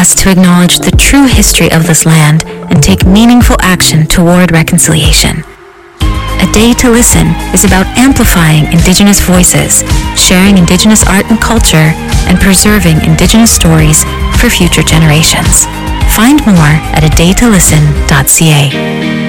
us to acknowledge the true history of this land and take meaningful action toward reconciliation. A Day to Listen is about amplifying Indigenous voices, sharing Indigenous art and culture, and preserving Indigenous stories for future generations. Find more at adaytolisten.ca.